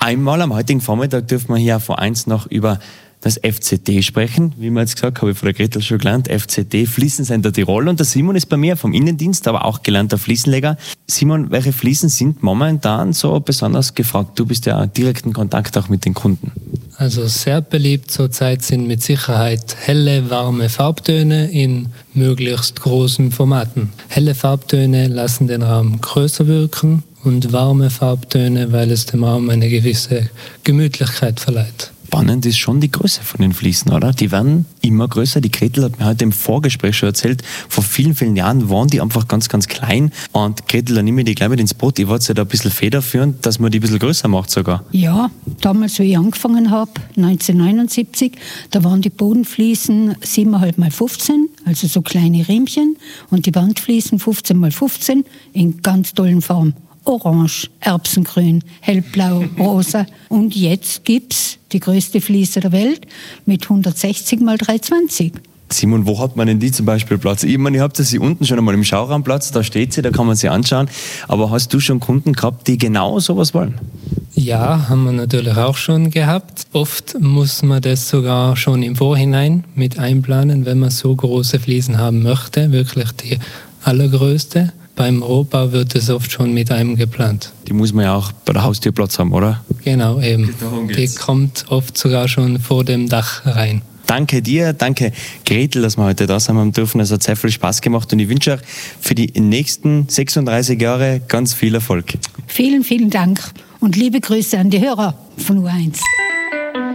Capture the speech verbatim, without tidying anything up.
Einmal am heutigen Vormittag dürfen wir hier vor eins noch über das F C T sprechen. Wie man jetzt gesagt, habe ich von der Gretel schon gelernt. F C T, Fliesencenter Tirol. Und der Simon ist bei mir vom Innendienst, aber auch gelernter Fliesenleger. Simon, welche Fliesen sind momentan so besonders gefragt? Du bist ja in direkten Kontakt auch mit den Kunden. Also sehr beliebt zurzeit sind mit Sicherheit helle, warme Farbtöne in möglichst großen Formaten. Helle Farbtöne lassen den Raum größer wirken und warme Farbtöne, weil es dem Raum eine gewisse Gemütlichkeit verleiht. Spannend ist schon die Größe von den Fliesen, oder? Die werden immer größer. Die Gretel hat mir heute im Vorgespräch schon erzählt, vor vielen, vielen Jahren waren die einfach ganz, ganz klein. Und Gretel, dann nehme ich die gleich mit ins Boot. Ich wollte ja da ein bisschen federführend, dass man die ein bisschen größer macht sogar. Ja, damals, wie ich angefangen habe, neunzehnhundertneunundsiebzig, da waren die Bodenfliesen sieben Komma fünf mal fünfzehn, also so kleine Riemchen. Und die Wandfliesen fünfzehn mal fünfzehn in ganz tollen Farben. Orange, Erbsengrün, hellblau, rosa. Und jetzt gibt's die größte Fliese der Welt mit hundertsechzig mal dreihundertzwanzig. Simon, wo hat man denn die zum Beispiel Platz? Ich meine, ich habe sie unten schon einmal im Schauraumplatz, da steht sie, da kann man sie anschauen. Aber hast du schon Kunden gehabt, die genau sowas wollen? Ja, haben wir natürlich auch schon gehabt. Oft muss man das sogar schon im Vorhinein mit einplanen, wenn man so große Fliesen haben möchte, wirklich die allergrößte. Beim Rohbau wird es oft schon mit einem geplant. Die muss man ja auch bei der Haustür Platz haben, oder? Genau, eben. Die kommt oft sogar schon vor dem Dach rein. Danke dir, danke Gretel, dass wir heute da sein haben dürfen. Es hat sehr viel Spaß gemacht und ich wünsche euch für die nächsten sechsunddreißig Jahre ganz viel Erfolg. Vielen, vielen Dank und liebe Grüße an die Hörer von U eins.